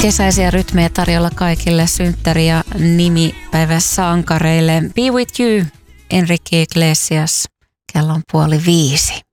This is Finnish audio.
Kesäisiä rytmejä tarjolla kaikille synttäri- ja nimipäiväsankareille. Be with you, Enrique Iglesias. Kello on 4:30.